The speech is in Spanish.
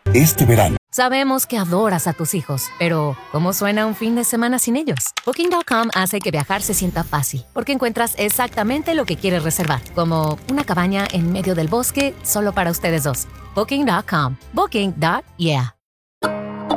este verano. Sabemos que adoras a tus hijos, pero ¿cómo suena un fin de semana sin ellos? Booking.com hace que viajar se sienta fácil, porque encuentras exactamente lo que quieres reservar, como una cabaña en medio del bosque solo para ustedes dos. Booking.com. Booking.yeah.